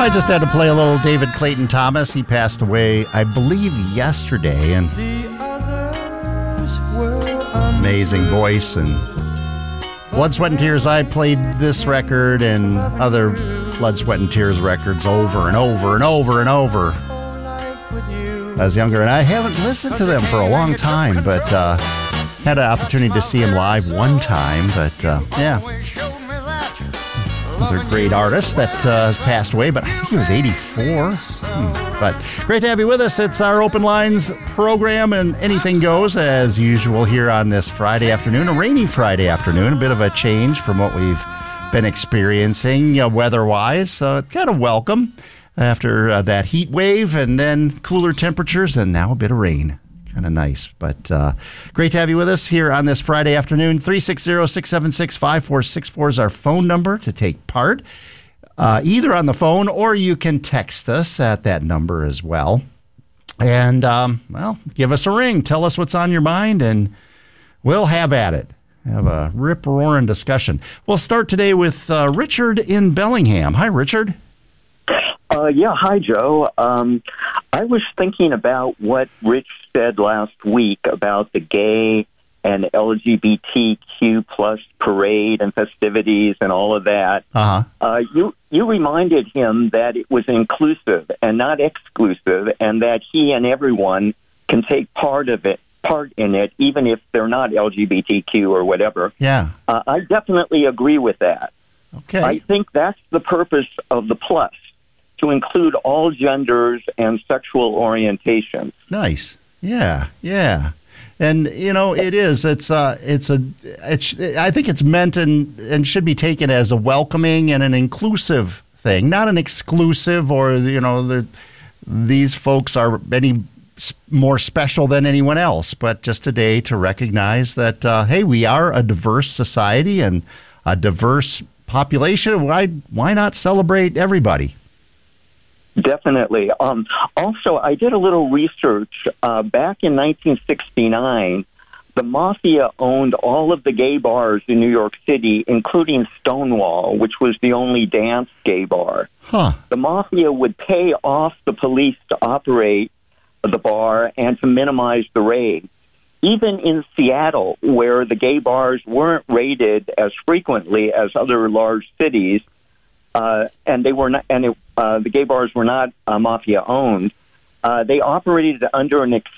I just had to play a little David Clayton Thomas. He passed away, I believe, yesterday. And amazing voice and Blood, Sweat, and Tears. I played this record and other Blood, Sweat, and Tears records over and over and over and over. I was younger, and I haven't listened to them for a long time, but had an opportunity to see him live one time. But yeah, another great artist that has passed away, but I think he was 84. But great to have you with us. It's our Open Lines program, and anything goes as usual here on this Friday afternoon, a rainy Friday afternoon, a bit of a change from what we've been experiencing weather-wise. So kind of welcome after that heat wave and then cooler temperatures and now a bit of rain. Kind of nice, but great to have you with us here on this Friday afternoon. 360-676-5464 is our phone number to take part, either on the phone or you can text us at that number as well. And, well, give us a ring. Tell us what's on your mind, and we'll have at it. Have a rip-roaring discussion. We'll start today with Richard in Bellingham. Hi, Richard. Yeah, hi, Joe. I was thinking about what Rich said last week about the gay and LGBTQ plus parade and festivities and all of that. You reminded him that it was inclusive and not exclusive, and that he and everyone can take part in it, even if they're not LGBTQ or whatever. Yeah. I definitely agree with that. Okay. I think that's the purpose of the plus, to include all genders and sexual orientations. Nice. Yeah. And, you know, it is. I think it's meant and should be taken as a welcoming and an inclusive thing, not an exclusive or, you know, these folks are any more special than anyone else, but just a day to recognize that, hey, we are a diverse society and a diverse population. Why not celebrate everybody? Definitely. Also, I did a little research. Back in 1969, the Mafia owned all of the gay bars in New York City, including Stonewall, which was the only dance gay bar. Huh. The Mafia would pay off the police to operate the bar and to minimize the raid. Even in Seattle, where the gay bars weren't raided as frequently as other large cities, and they were not, and the gay bars were not Mafia owned. They operated under an